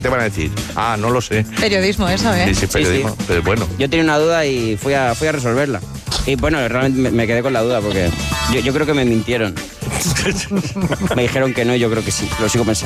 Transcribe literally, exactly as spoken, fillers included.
te van a decir, ah, no lo sé. Periodismo eso, ¿eh? Sí, sí, periodismo, Sí, sí. pero bueno. Yo tenía una duda y fui a, fui a resolverla. Y bueno, realmente me, me quedé con la duda porque yo, yo creo que me mintieron. Me dijeron que no y yo creo que sí. Lo sigo pensando.